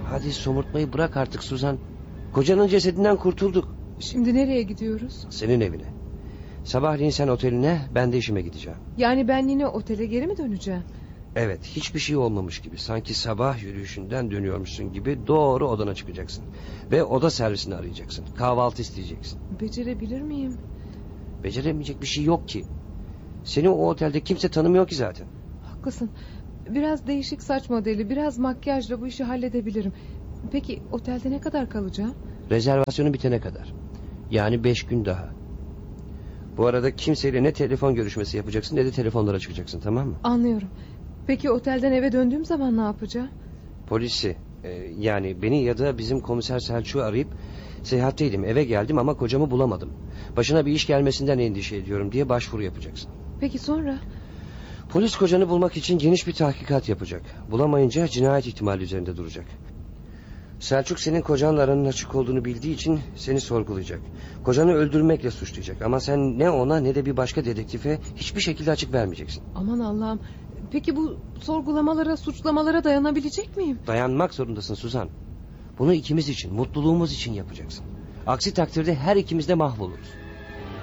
Hadi somurtmayı bırak artık Suzan. Kocanın cesedinden kurtulduk. Şimdi nereye gidiyoruz? Senin evine. Sabahleyin sen oteline, ben de işime gideceğim. Yani ben yine otele geri mi döneceğim? Evet, hiçbir şey olmamış gibi, sanki sabah yürüyüşünden dönüyormuşsun gibi doğru odana çıkacaksın. Ve oda servisini arayacaksın. Kahvaltı isteyeceksin. Becerebilir miyim? Beceremeyecek bir şey yok ki. Seni o otelde kimse tanımıyor ki zaten. Haklısın. Biraz değişik saç modeli, biraz makyajla bu işi halledebilirim. Peki otelde ne kadar kalacağım? Rezervasyonu bitene kadar. Yani 5 gün daha. Bu arada kimseyle ne telefon görüşmesi yapacaksın ne de telefonlara çıkacaksın, tamam mı? Anlıyorum. Peki otelden eve döndüğüm zaman ne yapacağım? Polisi yani beni ya da bizim komiser Selçuk'u arayıp seyahatteydim, eve geldim ama kocamı bulamadım. Başına bir iş gelmesinden endişe ediyorum diye başvuru yapacaksın. Peki sonra? Polis kocanı bulmak için geniş bir tahkikat yapacak. Bulamayınca cinayet ihtimali üzerinde duracak. Selçuk senin kocanla aranın açık olduğunu bildiği için seni sorgulayacak. Kocanı öldürmekle suçlayacak ama sen ne ona ne de bir başka dedektife hiçbir şekilde açık vermeyeceksin. Aman Allah'ım. Peki bu sorgulamalara, suçlamalara dayanabilecek miyim? Dayanmak zorundasın Suzan. Bunu ikimiz için, mutluluğumuz için yapacaksın. Aksi takdirde her ikimiz de mahvoluruz.